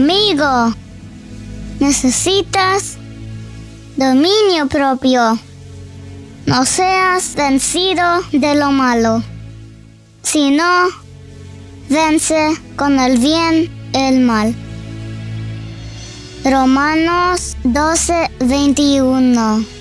Amigo, necesitas dominio propio. No seas vencido de lo malo, sino vence con el bien el mal. Romanos 12:21.